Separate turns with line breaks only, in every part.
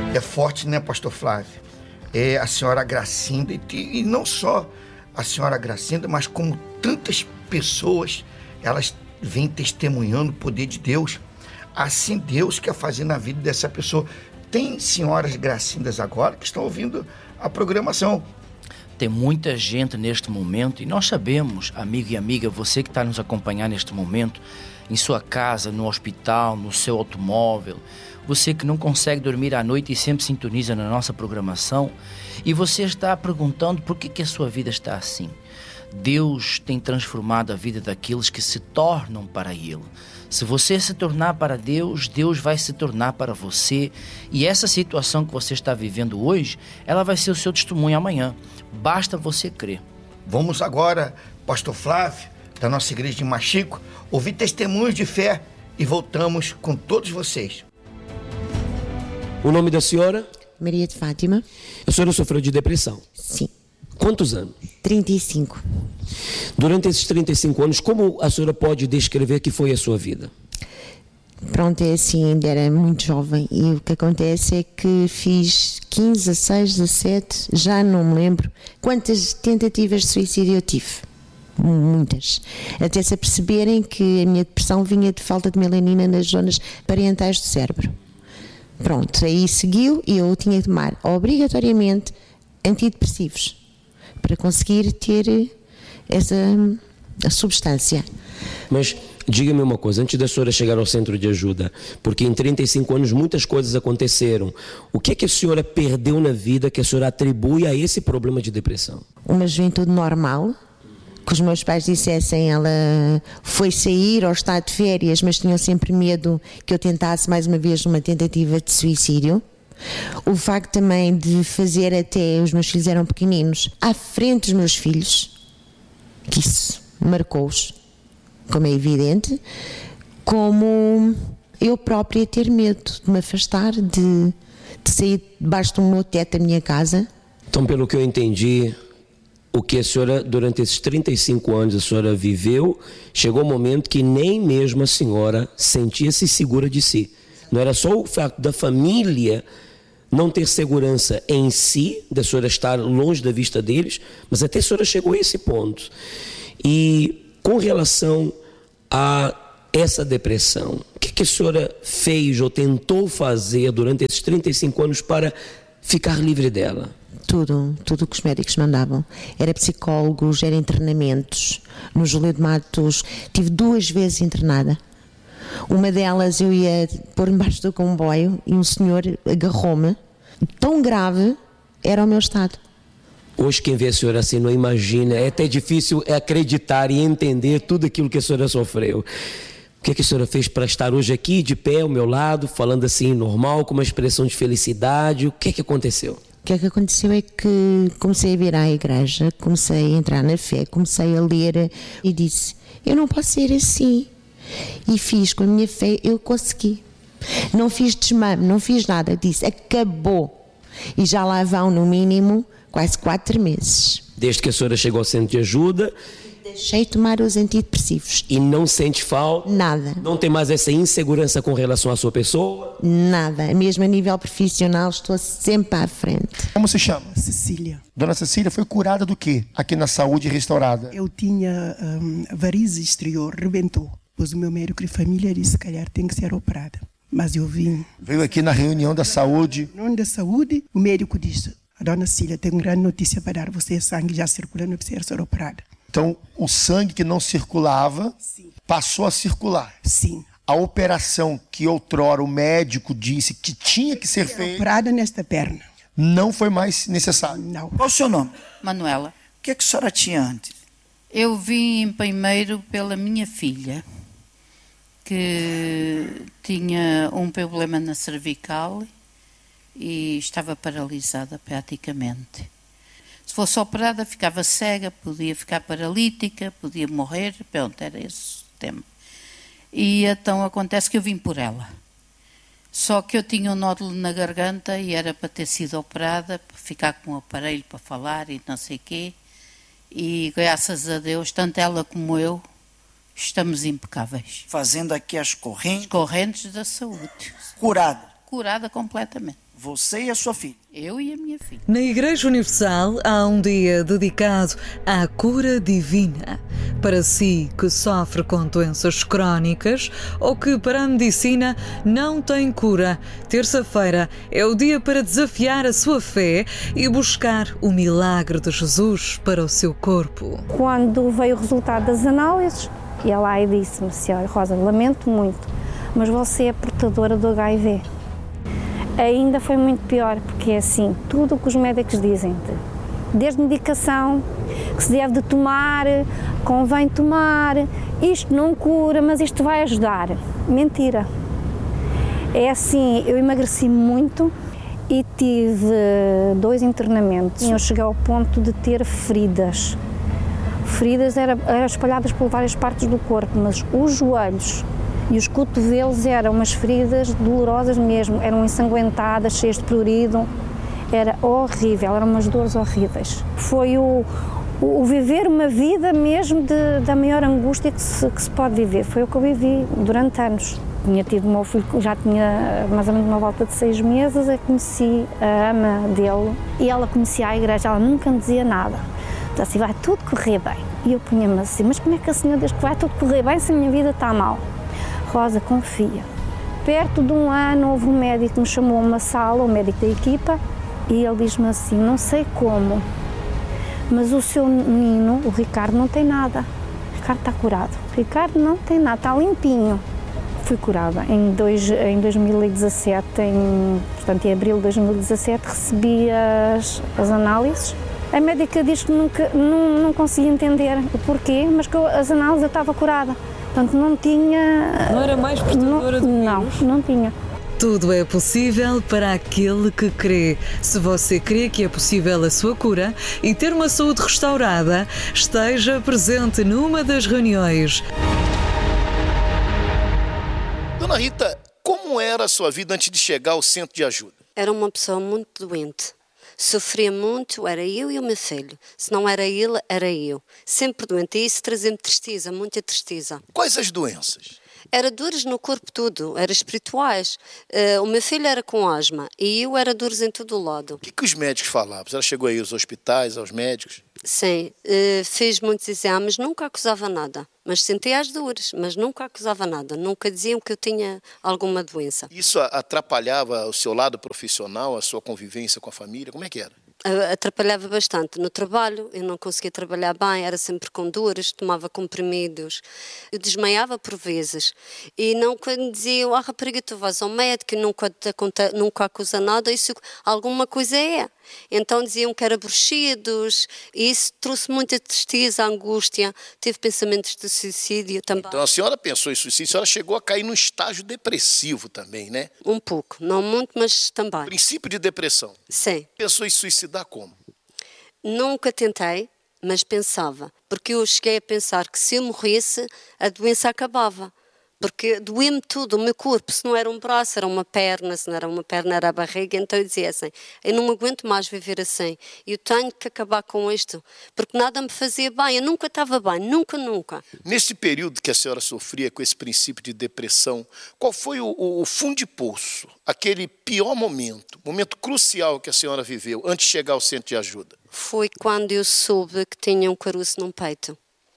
É forte, né, pastor Flávio? É a senhora Gracinda, e não só a senhora Gracinda, mas como tantas pessoas, elas vêm testemunhando o poder de Deus. Assim Deus quer fazer na vida dessa pessoa. Tem senhoras Gracindas agora que estão ouvindo a programação.
Tem muita gente neste momento, e nós sabemos, amigo e amiga, você que está nos acompanhando neste momento, em sua casa, no hospital, no seu automóvel, você que não consegue dormir à noite e sempre sintoniza na nossa programação, e você está perguntando por que a sua vida está assim. Deus tem transformado a vida daqueles que se tornam para Ele. Se você se tornar para Deus, Deus vai se tornar para você. E essa situação que você está vivendo hoje, ela vai ser o seu testemunho amanhã. Basta você crer.
Vamos agora, pastor Flávio, da nossa igreja de Machico, ouvir testemunhos de fé e voltamos com todos vocês.
O nome da senhora?
Maria de Fátima.
A senhora sofreu de depressão?
Sim.
Quantos anos?
35.
Durante esses 35 anos, como a senhora pode descrever que foi a sua vida?
Pronto, é assim, ainda era muito jovem e o que acontece é que fiz 15, 16, 17, já não me lembro quantas tentativas de suicídio eu tive. Muitas. Até se aperceberem que a minha depressão vinha de falta de melanina nas zonas parentais do cérebro. Pronto, aí seguiu e eu tinha que tomar obrigatoriamente antidepressivos para conseguir ter essa substância.
Mas diga-me uma coisa, antes da senhora chegar ao centro de ajuda, porque em 35 anos muitas coisas aconteceram, o que é que a senhora perdeu na vida que a senhora atribui a esse problema de depressão?
Uma juventude normal, que os meus pais dissessem, ela foi sair ou está de férias, mas tinham sempre medo que eu tentasse mais uma vez uma tentativa de suicídio. O facto também de fazer até, os meus filhos eram pequeninos, à frente dos meus filhos, que isso marcou-os, como é evidente, como eu própria ter medo de me afastar, de sair debaixo do meu teto da minha casa.
Então, pelo que eu entendi, o que a senhora, durante esses 35 anos, a senhora viveu, chegou um momento que nem mesmo a senhora sentia-se segura de si. Não era só o fato da família não ter segurança em si, da senhora estar longe da vista deles, mas até a senhora chegou a esse ponto. E com relação a essa depressão, o que a senhora fez ou tentou fazer durante esses 35 anos para ficar livre dela?
Tudo que os médicos mandavam. Era psicólogos, era internamentos. No Júlio de Matos tive 2 vezes internada. Uma delas eu ia pôr embaixo do comboio e um senhor agarrou-me. Tão grave era o meu estado.
Hoje quem vê a senhora assim não imagina, é até difícil acreditar e entender tudo aquilo que a senhora sofreu. O que a senhora fez para estar hoje aqui de pé ao meu lado, falando assim normal, com uma expressão de felicidade? O que aconteceu?
O que aconteceu é que comecei a vir à igreja, comecei a entrar na fé, comecei a ler e disse, eu não posso ser assim. E fiz com a minha fé, eu consegui. Não fiz desmame, não fiz nada, disse, acabou. E já lá vão no mínimo quase 4 meses.
Desde que a senhora chegou ao centro de ajuda?
Deixei de tomar os antidepressivos.
E não sente falta?
Nada.
Não tem mais essa insegurança com relação à sua pessoa?
Nada. Mesmo a nível profissional estou sempre à frente.
Como se chama?
Cecília.
Dona Cecília foi curada do quê? Aqui na Saúde Restaurada.
Eu tinha varize exterior, rebentou. Pois o meu médico de família disse, se calhar tem que ser operada. Mas eu vim.
Veio aqui na reunião da saúde.
Na reunião da saúde, o médico disse, a dona Cecília tem uma grande notícia para dar, você sangue já circulando, precisa ser operada.
Então, o sangue que não circulava, sim, passou a circular.
Sim.
A operação que outrora o médico disse que tinha que ser feita,
operada nesta perna,
não foi mais necessário.
Não.
Qual o seu nome?
Manuela.
O que é que a senhora tinha antes?
Eu vim primeiro pela minha filha, que tinha um problema na cervical e estava paralisada praticamente. Se fosse operada, ficava cega, podia ficar paralítica, podia morrer, pronto, era esse o tema. E então acontece que eu vim por ela. Só que eu tinha um nódulo na garganta e era para ter sido operada, para ficar com um aparelho para falar e não sei o quê. E graças a Deus, tanto ela como eu, estamos impecáveis.
Fazendo aqui as correntes?
As correntes da saúde.
Curada?
Curada completamente.
Você e a sua filha.
Eu e a minha filha.
Na Igreja Universal há um dia dedicado à cura divina. Para si que sofre com doenças crónicas ou que para a medicina não tem cura, terça-feira é o dia para desafiar a sua fé e buscar o milagre de Jesus para o seu corpo.
Quando veio o resultado das análises, e ela disse-me: Senhora Rosa, lamento muito, mas você é portadora do HIV. Ainda foi muito pior, porque é assim, tudo o que os médicos dizem, desde medicação, que se deve de tomar, convém tomar, isto não cura, mas isto vai ajudar. Mentira. É assim, eu emagreci muito e tive 2 internamentos. Eu cheguei ao ponto de ter feridas. Feridas eram espalhadas por várias partes do corpo, mas os joelhos e os cotovelos eram umas feridas dolorosas mesmo, eram ensanguentadas, cheias de prurido, era horrível, eram umas dores horríveis. Foi o viver uma vida mesmo da maior angústia que se pode viver, foi o que eu vivi durante anos. Tinha tido o meu filho, já tinha mais ou menos uma volta de 6 meses, eu conheci a ama dele e ela conhecia a igreja, ela nunca me dizia nada. Dizia assim: vai tudo correr bem. E eu punha-me assim: mas como é que a senhora diz que vai tudo correr bem se a minha vida está mal? Rosa, confia. Perto de um ano houve um médico que me chamou a uma sala, o médico da equipa, e ele diz-me assim: não sei como, mas o seu menino, o Ricardo, não tem nada. O Ricardo está curado. O Ricardo não tem nada, está limpinho. Fui curada. Em 2017, portanto em abril de 2017, recebi as análises. A médica diz que não conseguia entender o porquê, mas que as análises eu estava curada. Portanto, não tinha...
Não era mais portadora do vírus?
Não tinha.
Tudo é possível para aquele que crê. Se você crê que é possível a sua cura e ter uma saúde restaurada, esteja presente numa das reuniões.
Dona Rita, como era a sua vida antes de chegar ao centro de ajuda?
Era uma pessoa muito doente. Sofria muito, era eu e o meu filho. Se não era ele, era eu. Sempre doente. E isso trazia-me tristeza, muita tristeza.
Quais as doenças?
Era dores no corpo tudo, era espirituais. O meu filho era com asma e eu era dores em todo o lado.
O que os médicos falavam? Ela chegou aí aos hospitais, aos médicos?
Sim, fiz muitos exames, nunca acusava nada. Mas sentia as dores, mas nunca acusava nada. Nunca diziam que eu tinha alguma doença.
Isso atrapalhava o seu lado profissional, a sua convivência com a família? Como é que era?
Atrapalhava bastante. No trabalho, eu não conseguia trabalhar bem, era sempre com dores, tomava comprimidos. Eu desmaiava por vezes. E não quando diziam: rapariga, tu vais ao médico, nunca acusa nada, isso alguma coisa é. Então diziam que era bruxidos, e isso trouxe muita tristeza, angústia, teve pensamentos de suicídio também.
Então a senhora pensou em suicídio, a senhora chegou a cair num estágio depressivo também, né?
Um pouco, não muito, mas também.
Princípio de depressão?
Sim.
Pensou em suicidar como?
Nunca tentei, mas pensava, porque eu cheguei a pensar que se eu morresse, a doença acabava. Porque doía-me tudo, o meu corpo, se não era um braço, era uma perna, se não era uma perna, era a barriga, então eu dizia assim: eu não aguento mais viver assim, eu tenho que acabar com isto, porque nada me fazia bem, eu nunca estava bem, nunca.
Nesse período que a senhora sofria com esse princípio de depressão, qual foi o fundo de poço, aquele pior momento crucial que a senhora viveu antes de chegar ao centro de ajuda?
Foi quando eu soube que tinha um caroço no peito.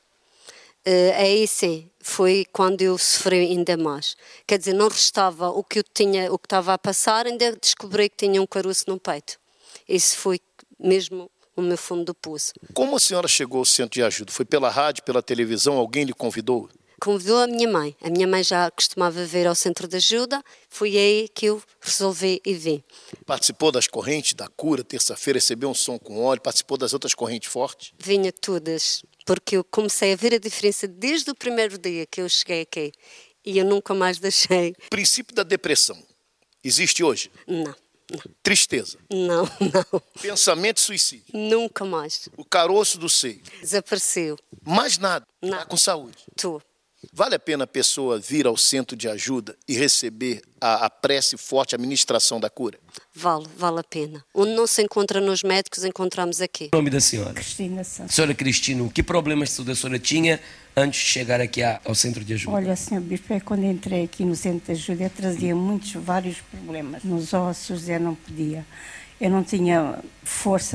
Aí sim, foi quando eu sofri ainda mais. Quer dizer, não restava o que estava a passar, ainda descobri que tinha um caroço no peito. Isso foi mesmo o meu fundo do poço.
Como a senhora chegou ao centro de ajuda? Foi pela rádio, pela televisão? Alguém lhe convidou?
Convidou a minha mãe. A minha mãe já costumava vir ao centro de ajuda. Foi aí que eu resolvi e vim.
Participou das correntes da cura, terça-feira, recebeu um som com óleo, participou das outras correntes fortes?
Vinha todas, porque eu comecei a ver a diferença desde o primeiro dia que eu cheguei aqui. E eu nunca mais deixei.
Princípio da depressão, existe hoje?
Não.
Tristeza?
Não.
Pensamento de suicídio?
Nunca mais.
O caroço do seio?
Desapareceu.
Mais nada?
Não.
Tá com saúde?
Tô.
Vale a pena a pessoa vir ao centro de ajuda e receber a prece forte, a ministração da cura?
Vale a pena. Onde não se encontra nos médicos, encontramos aqui.
O nome da senhora?
Cristina Santos.
Senhora Cristina, que problemas de saúde a senhora tinha antes de chegar aqui ao centro de ajuda?
Olha, Sr. Bispo, quando entrei aqui no centro de ajuda, eu trazia vários problemas. Nos ossos eu não podia. Eu não tinha força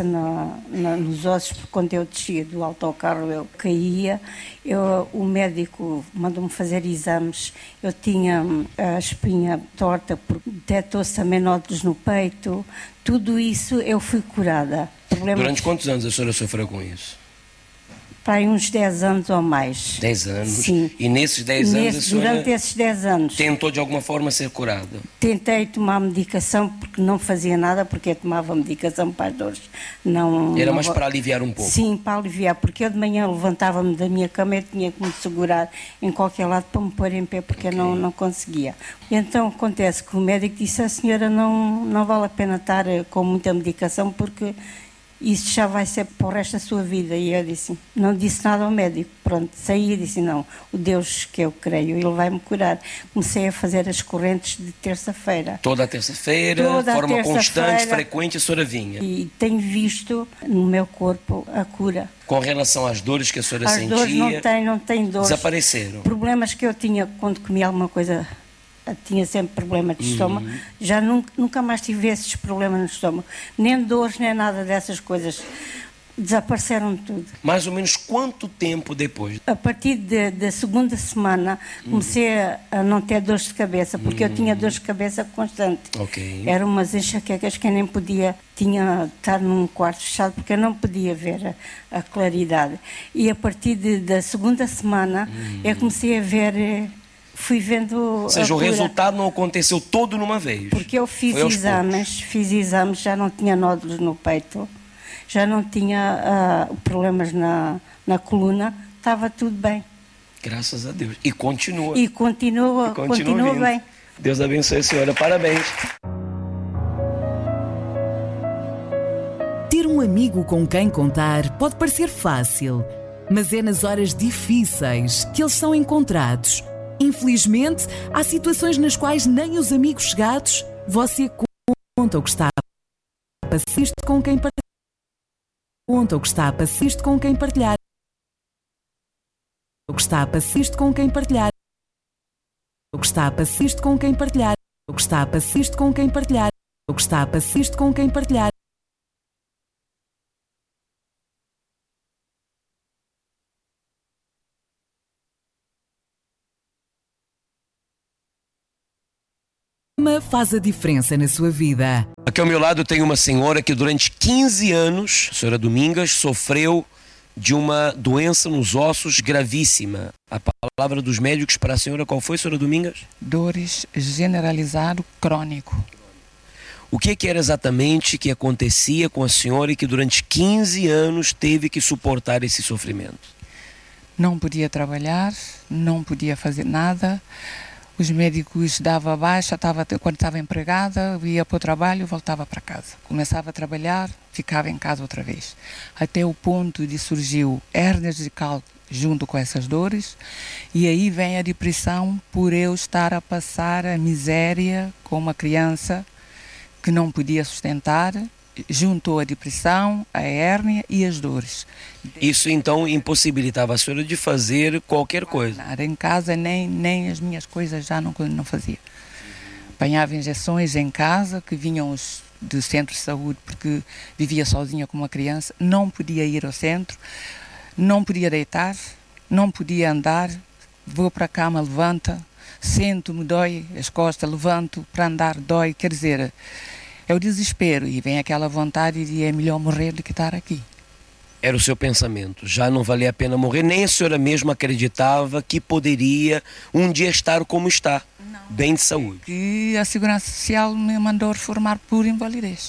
nos ossos, porque quando eu descia do autocarro eu caía. O médico mandou-me fazer exames. Eu tinha a espinha torta, porque detectou-se também nódulos no peito. Tudo isso eu fui curada.
Durante quantos anos a senhora sofreu com isso?
Para aí uns 10 anos ou mais.
10 anos?
Sim.
E nesses 10 anos a senhora...
Durante esses 10 anos.
Tentou de alguma forma ser curada?
Tentei tomar medicação porque não fazia nada, porque eu tomava medicação para as dores.
Era mais para aliviar um pouco?
Sim, para aliviar, porque eu de manhã levantava-me da minha cama e tinha que me segurar em qualquer lado para me pôr em pé, porque eu não conseguia. E então acontece que o médico disse: a senhora não vale a pena estar com muita medicação, porque isso já vai ser para o resto da sua vida. E eu não disse nada ao médico. Pronto, saí e disse: não, o Deus que eu creio, Ele vai me curar. Comecei a fazer as correntes de terça-feira.
Toda a terça-feira, de forma constante, frequente, a senhora vinha?
E tenho visto no meu corpo a cura.
Com relação às dores que a senhora sentia?
As dores não tenho dores.
Desapareceram?
Problemas que eu tinha quando comia alguma coisa... Tinha sempre problema de estômago, já nunca mais tive esses problemas no estômago, nem dores, nem nada dessas coisas, desapareceram tudo.
Mais ou menos quanto tempo depois?
A partir da segunda semana comecei a não ter dores de cabeça, porque eu tinha dores de cabeça constante. Eram umas enxaquecas que eu nem podia, tinha de estar num quarto fechado, porque eu não podia ver a claridade. E a partir da segunda semana eu comecei a ver... Fui vendo.
Ou seja, o resultado não aconteceu todo numa vez.
Porque eu fiz exames, já não tinha nódulos no peito, já não tinha problemas na coluna, estava tudo bem.
Graças a Deus. E continua.
E continua bem.
Deus abençoe a senhora. Parabéns.
Ter um amigo com quem contar pode parecer fácil, mas é nas horas difíceis que eles são encontrados. Infelizmente, há situações nas quais nem os amigos chegados você conta o que está a passar com quem partilhar. Conta o que está a passar com quem partilhar. O que está a passar com quem partilhar. O que está a passar com quem partilhar. O que está a passar com quem partilhar. O que está a passar com quem partilhar. Faz a diferença na sua vida.
Aqui ao meu lado tem uma senhora que durante 15 anos, a senhora Domingas, sofreu de uma doença nos ossos gravíssima. A palavra dos médicos para a senhora qual foi, senhora Domingas?
Dores generalizado crônico.
O que era exatamente que acontecia com a senhora e que durante 15 anos teve que suportar esse sofrimento?
Não podia trabalhar, não podia fazer nada. Os médicos davam baixa, quando estava empregada, ia para o trabalho, voltava para casa. Começava a trabalhar, ficava em casa outra vez. Até o ponto de surgiu hérnias de cálculo junto com essas dores. E aí vem a depressão por eu estar a passar a miséria com uma criança que não podia sustentar. Juntou a depressão, a hérnia e as dores.
Isso então impossibilitava a senhora de fazer qualquer coisa?
Nada, em casa nem as minhas coisas já não fazia. Apanhava injeções em casa que vinham do centro de saúde, porque vivia sozinha com uma criança, não podia ir ao centro, não podia deitar, não podia andar, vou para a cama, levanta, sento-me, dói as costas, levanto, para andar dói, quer dizer... É o desespero e vem aquela vontade de é melhor morrer do que estar aqui.
Era o seu pensamento, já não valia a pena morrer, nem a senhora mesma acreditava que poderia um dia estar como está, bem de saúde.
E a Segurança Social me mandou reformar por invalidez.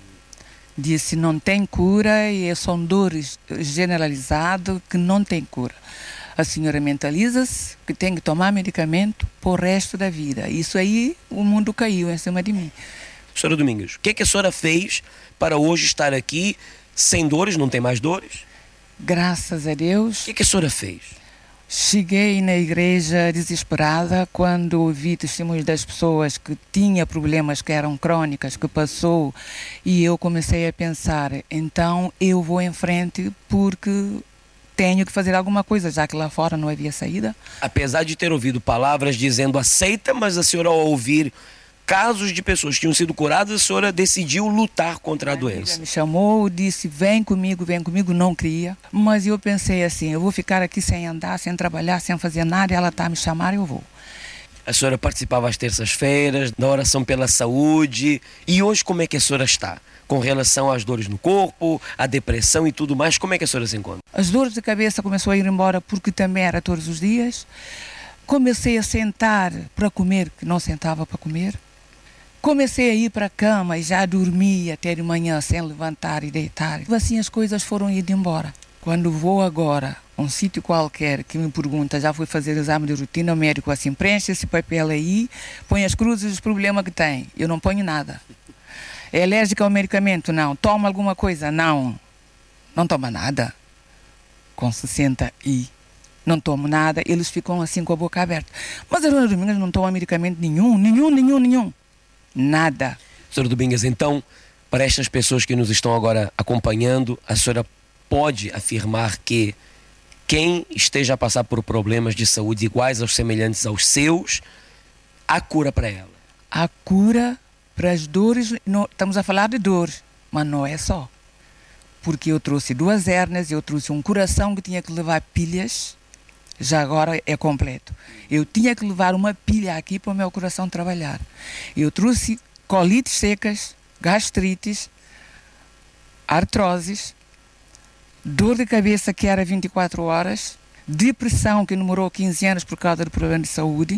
Disse não tem cura e são dores generalizadas que não tem cura. A senhora mentaliza-se que tem que tomar medicamento por o resto da vida. Isso aí o mundo caiu em cima de mim.
Senhora Domingas, o que a senhora fez para hoje estar aqui sem dores, não tem mais dores?
Graças a Deus.
O que a senhora fez?
Cheguei na igreja desesperada quando ouvi testemunhos das pessoas que tinham problemas que eram crônicas, que passou, e eu comecei a pensar, então eu vou em frente porque tenho que fazer alguma coisa, já que lá fora não havia saída.
Apesar de ter ouvido palavras dizendo aceita, mas a senhora, ao ouvir casos de pessoas que tinham sido curadas, a senhora decidiu lutar contra a doença.
Ela me chamou, disse, vem comigo, não queria. Mas eu pensei assim, eu vou ficar aqui sem andar, sem trabalhar, sem fazer nada, e ela está a me chamar, eu vou.
A senhora participava às terças-feiras da oração pela saúde. E hoje como é que a senhora está? Com relação às dores no corpo, à depressão e tudo mais, como é que a senhora se encontra?
As dores de cabeça começou a ir embora porque também era todos os dias. Comecei a sentar para comer, que não sentava para comer. Comecei a ir para a cama e já dormia até de manhã sem levantar e deitar. Assim as coisas foram indo embora. Quando vou agora a um sítio qualquer que me pergunta, já fui fazer exame de rotina, o médico assim, preenche esse papel aí, põe as cruzes dos problemas que tem. Eu não ponho nada. É alérgica ao medicamento? Não. Toma alguma coisa? Não. Não toma nada. Com 60 e não tomo nada, eles ficam assim com a boca aberta. Mas a dona Domingas não toma medicamento nenhum. Nada.
Senhora Domingas, então, para estas pessoas que nos estão agora acompanhando, a senhora pode afirmar que quem esteja a passar por problemas de saúde iguais aos semelhantes aos seus, há cura para ela?
A cura para as dores, não, estamos a falar de dores, mas não é só. Porque eu trouxe 2 hérnias, eu trouxe um coração que tinha que levar pilhas, já agora é completo. Eu tinha que levar uma pilha aqui para o meu coração trabalhar. Eu trouxe colites secas, gastrites, artroses, dor de cabeça que era 24 horas, depressão que demorou 15 anos por causa do problema de saúde.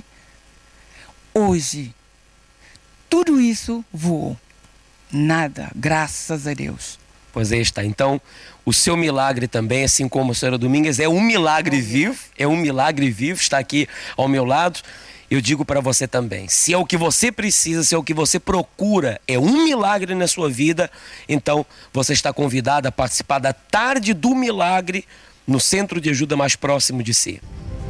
Hoje, tudo isso voou. Nada, graças a Deus.
Pois aí está. Então, o seu milagre também, assim como a senhora Domingas, é um milagre vivo. É um milagre vivo, está aqui ao meu lado. Eu digo para você também, se é o que você precisa, se é o que você procura, é um milagre na sua vida, então você está convidado a participar da Tarde do Milagre no centro de ajuda mais próximo de si.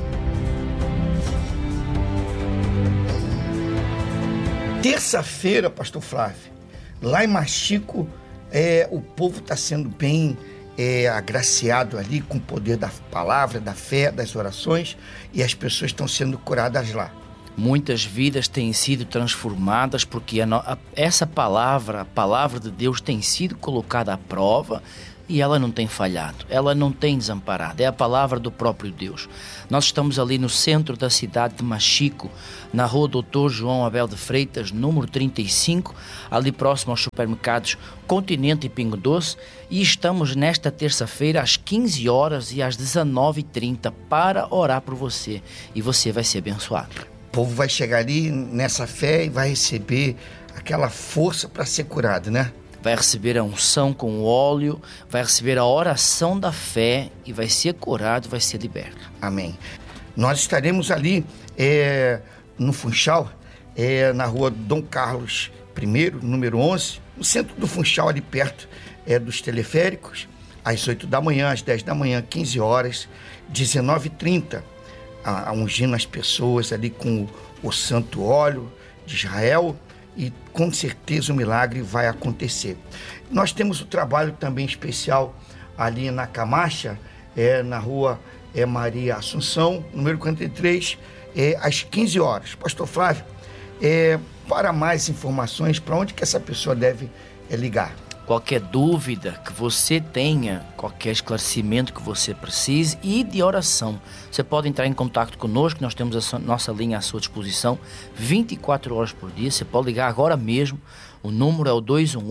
Terça-feira, pastor Flávio, lá em Machico, o povo está sendo bem agraciado ali com o poder da palavra, da fé, das orações, e as pessoas estão sendo curadas lá.
Muitas vidas têm sido transformadas porque essa palavra, a palavra de Deus, tem sido colocada à prova e ela não tem falhado, ela não tem desamparado, é a palavra do próprio Deus. Nós estamos ali no centro da cidade de Machico, na rua Dr. João Abel de Freitas, número 35, ali próximo aos supermercados Continente e Pingo Doce, e estamos nesta terça-feira às 15 horas e às 19h30 para orar por você, e você vai ser abençoado.
O povo vai chegar ali nessa fé e vai receber aquela força para ser curado, né?
Vai receber a unção com o óleo, vai receber a oração da fé e vai ser curado, vai ser liberto.
Amém. Nós estaremos ali no Funchal, na rua Dom Carlos I, número 11, no centro do Funchal, ali perto dos teleféricos, às 8 da manhã, às 10 da manhã, 15 horas, 19h30. Ungindo as pessoas ali com o santo óleo de Israel, e com certeza o milagre vai acontecer. Nós temos o trabalho também especial ali na Camacha, na rua Maria Assunção, número 43, às 15 horas. Pastor Flávio, para mais informações, para onde que essa pessoa deve ligar?
Qualquer dúvida que você tenha, qualquer esclarecimento que você precise e de oração, você pode entrar em contato conosco, nós temos a nossa linha à sua disposição 24 horas por dia, você pode ligar agora mesmo, o número é o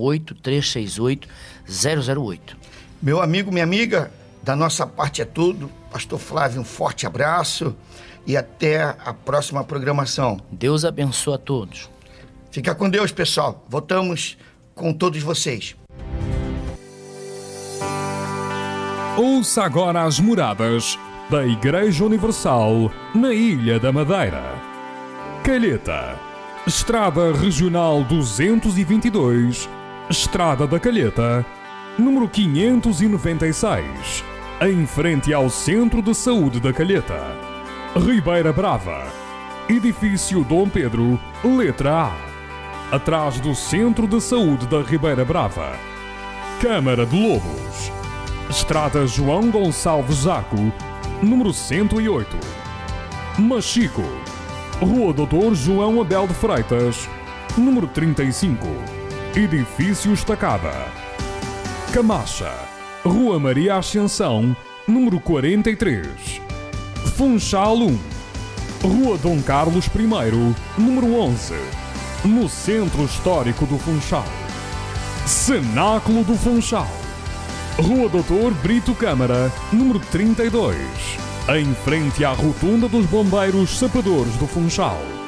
218-368-008.
Meu amigo, minha amiga, da nossa parte é tudo. Pastor Flávio, um forte abraço e até a próxima programação.
Deus abençoe a todos.
Fica com Deus, pessoal. Voltamos com todos vocês.
Ouça agora as moradas da Igreja Universal na Ilha da Madeira. Calheta, Estrada Regional 222, Estrada da Calheta, número 596, em frente ao Centro de Saúde da Calheta. Ribeira Brava, Edifício Dom Pedro, letra A, atrás do Centro de Saúde da Ribeira Brava. Câmara de Lobos, Estrada João Gonçalves Zaco, número 108. Machico, Rua Doutor João Abel de Freitas, número 35. Edifício Estacada. Camacha, Rua Maria Ascensão, número 43. Funchal 1, Rua Dom Carlos I, número 11, no Centro Histórico do Funchal. Cenáculo do Funchal, Rua Doutor Brito Câmara, número 32, em frente à Rotunda dos Bombeiros Sapadores do Funchal.